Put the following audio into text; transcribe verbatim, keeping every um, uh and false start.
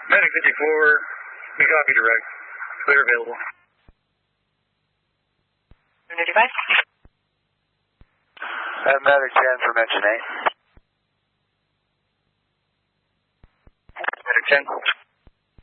Medic fifty-four, we copy direct. Clear available. fifty-five. And medic ten for mention eight. Medic ten.